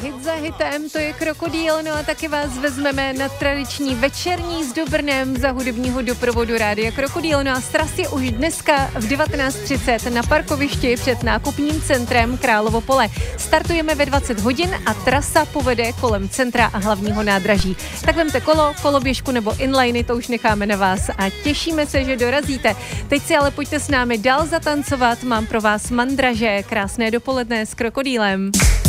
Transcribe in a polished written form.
hit za hitem, to je Krokodýl, no a taky vás vezmeme na tradiční večerní s Dobrnem za hudebního doprovodu Rádia Krokodýl. No a sraz je už dneska v 19:30 na parkovišti před nákupním centrem Královo Pole. Startujeme ve 20 hodin a trasa povede kolem centra a hlavního nádraží. Tak vemte kolo, koloběžku nebo inliny, to už necháme na vás a těšíme se, že dorazíte. Teď si ale pojďte s námi dál zatancovat, mám pro vás Mandraže, krásné dopoledne s Krokodýlem.